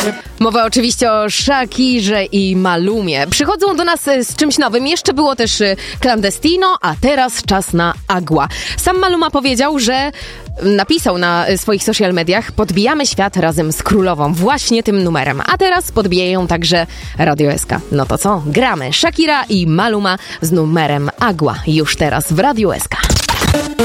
Mowa oczywiście o Shakirze i Malumie. Przychodzą do nas z czymś nowym. Jeszcze było też Clandestino, a teraz czas na Agua. Sam Maluma powiedział, że napisał na swoich social mediach: podbijamy świat razem z królową, właśnie tym numerem. A teraz podbijają także Radio SK. No to co? Gramy Shakira i Maluma z numerem Agua. Już teraz w Radio SK.